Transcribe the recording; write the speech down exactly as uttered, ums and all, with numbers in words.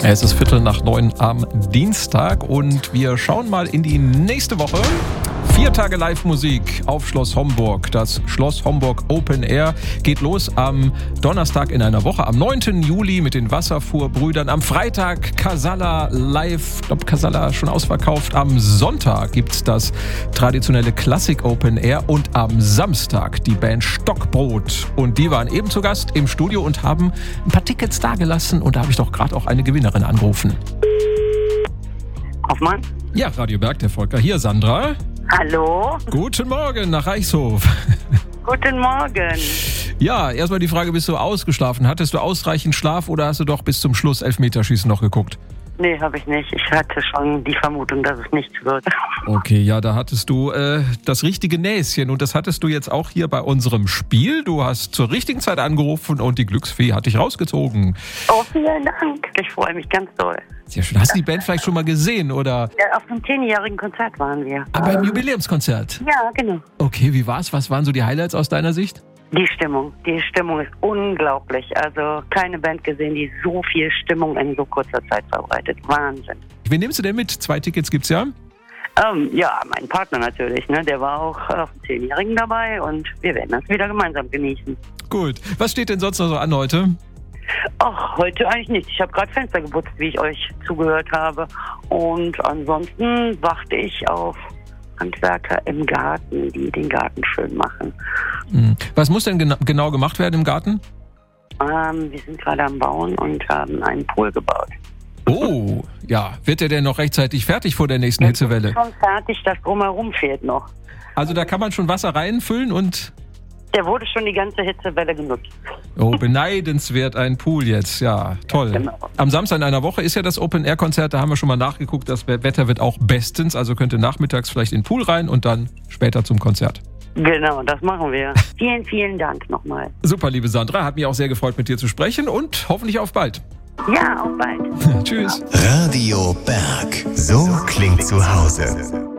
Es ist Viertel nach neun am Dienstag und wir schauen mal in die nächste Woche. Vier Tage Live-Musik auf Schloss Homburg. Das Schloss Homburg Open Air geht los am Donnerstag in einer Woche, am neunten Juli mit den Wasserfuhrbrüdern. Am Freitag Casalla live, ich glaube Casalla schon ausverkauft. Am Sonntag gibt's das traditionelle Klassik Open Air und am Samstag die Band Stockbrot. Und die waren eben zu Gast im Studio und haben ein paar Tickets dagelassen. Und da habe ich doch gerade auch eine Gewinnerin angerufen. Hoffmann? Ja, Radio Berg, der Volker. Hier, Sandra. Hallo? Guten Morgen nach Reichshof. Guten Morgen. Ja, erstmal die Frage, bist du ausgeschlafen? Hattest du ausreichend Schlaf oder hast du doch bis zum Schluss Elfmeterschießen noch geguckt? Nee, habe ich nicht. Ich hatte schon die Vermutung, dass es nichts wird. Okay, ja, da hattest du äh, das richtige Näschen und das hattest du jetzt auch hier bei unserem Spiel. Du hast zur richtigen Zeit angerufen und die Glücksfee hat dich rausgezogen. Oh, vielen Dank. Ich freue mich ganz doll. Sehr schön. Hast du die Band vielleicht schon mal gesehen, oder? Ja, auf einem zehnjährigen Konzert waren wir. Ah, beim Jubiläumskonzert? Ja, genau. Okay, wie war's? Was waren so die Highlights aus deiner Sicht? Die Stimmung. Die Stimmung ist unglaublich. Also keine Band gesehen, die so viel Stimmung in so kurzer Zeit verbreitet. Wahnsinn. Wen nimmst du denn mit? Zwei Tickets gibt's ja? Ähm, ja, mein Partner natürlich. Ne? Der war auch auf dem zehnjährigen dabei und wir werden das wieder gemeinsam genießen. Gut. Was steht denn sonst noch so an heute? Ach, heute eigentlich nicht. Ich habe gerade Fenster geputzt, wie ich euch zugehört habe. Und ansonsten warte ich auf Handwerker im Garten, die den Garten schön machen. Was muss denn gena- genau gemacht werden im Garten? Ähm, wir sind gerade am Bauen und haben einen Pool gebaut. Oh, ja. Wird der denn noch rechtzeitig fertig vor der nächsten Der Hitzewelle? ist schon fertig, das Drumherum fehlt noch. Also da kann man schon Wasser reinfüllen und... Der wurde schon die ganze Hitzewelle genutzt. Oh, beneidenswert ein Pool jetzt. Ja, toll. Ja, genau. Am Samstag in einer Woche ist ja das Open-Air-Konzert. Da haben wir schon mal nachgeguckt. Das Wetter wird auch bestens. Also könnt ihr nachmittags vielleicht in den Pool rein und dann später zum Konzert. Genau, das machen wir. Vielen, vielen Dank nochmal. Super, liebe Sandra. Hat mich auch sehr gefreut, mit dir zu sprechen und hoffentlich auf bald. Ja, auf bald. Tschüss. Radio Berg. So klingt zu Hause.